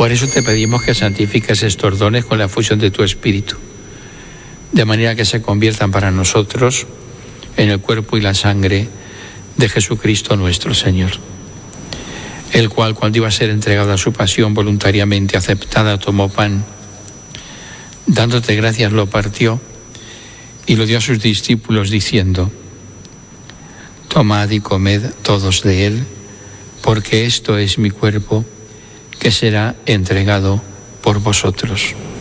Por eso te pedimos que santifiques estos dones con la fusión de tu Espíritu, de manera que se conviertan para nosotros en el cuerpo y la sangre de Jesucristo nuestro Señor, el cual, cuando iba a ser entregado a su pasión voluntariamente aceptada, tomó pan, dándote gracias lo partió y lo dio a sus discípulos diciendo: tomad y comed todos de él, porque esto es mi cuerpo, que será entregado por vosotros.